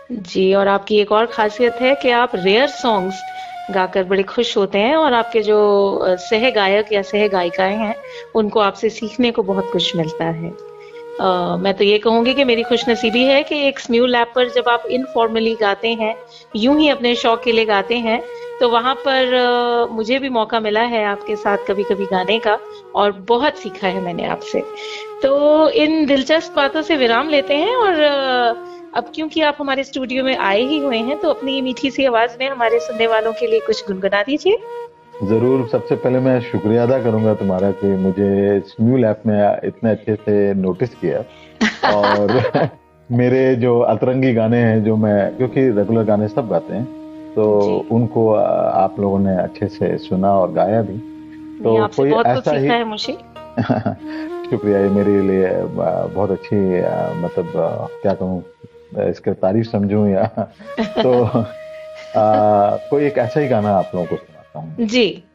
जी, और आपकी एक और ख़ासियत है कि आप रेयर सॉन्ग्स गाकर बड़े खुश होते हैं और आपके जो सह गायक या सह गायिकाएँ हैं, उनको आपसे सीखने को बहुत कुछ मिलता है। मैं तो ये कहूँगी कि मेरी खुशनसीबी है कि एक स्म्यू लैब पर जब आप इनफॉर्मली गाते हैं, यूं ही अपने शौक के लिए गाते हैं, तो वहां पर मुझे भी मौका मिला है आपके साथ कभी-कभी गाने का और बहुत सीखा है मैंने आपसे। तो इन दिलचस्प बातों से विराम लेते हैं और अब क्योंकि आप हमारे स्टूडियो में आए ही हुए हैं, तो अपनी मीठी सी आवाज में हमारे सुनने वालों के लिए कुछ गुनगुना दीजिए। ज़रूर, सबसे पहले मैं शुक्रिया अदा करूँगा तुम्हारा कि मुझे स्म्यू लैब में इतने अच्छे से नोटिस किया और मेरे जो अतरंगी गाने हैं जो मैं क्योंकि रेगुलर गाने सब गाते हैं, तो जी, उनको आप लोगों ने अच्छे से सुना और गाया भी। नहीं तो आपसे कोई बहुत कुछ ऐसा ही सीखा है मुझे। शुक्रिया, ये मेरे लिए बहुत अच्छी मतलब क्या कहूँ इसका तारीफ समझूं या तो कोई एक ऐसा ही गाना आप लोगों को सुनाता हूँ। जी,